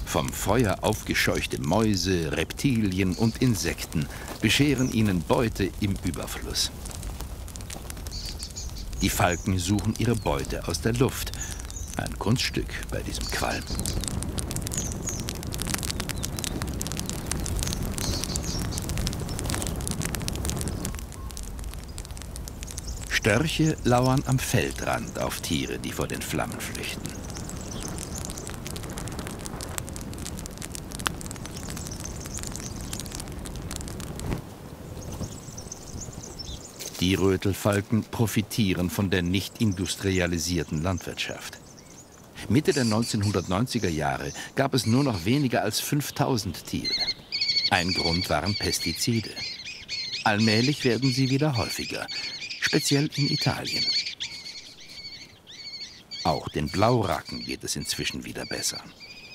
Vom Feuer aufgescheuchte Mäuse, Reptilien und Insekten bescheren ihnen Beute im Überfluss. Die Falken suchen ihre Beute aus der Luft. Ein Kunststück bei diesem Qualm. Störche lauern am Feldrand auf Tiere, die vor den Flammen flüchten. Die Rötelfalken profitieren von der nicht industrialisierten Landwirtschaft. Mitte der 1990er Jahre gab es nur noch weniger als 5000 Tiere. Ein Grund waren Pestizide. Allmählich werden sie wieder häufiger, speziell in Italien. Auch den Blauracken geht es inzwischen wieder besser.